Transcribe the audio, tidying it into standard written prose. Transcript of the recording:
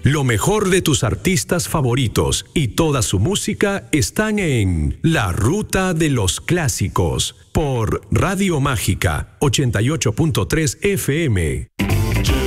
Lo mejor de tus artistas favoritos y toda su música están en La Ruta de los Clásicos por Radio Mágica 88.3 FM.